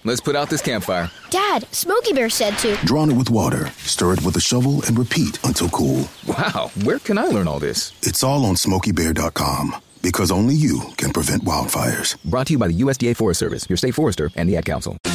let's put out this campfire. Dad, Smokey Bear said to. Drown it with water, stir it with a shovel, and repeat until cool. Wow, where can I learn all this? It's all on SmokeyBear.com, because only you can prevent wildfires. Brought to you by the USDA Forest Service, your state forester, and the Ad Council.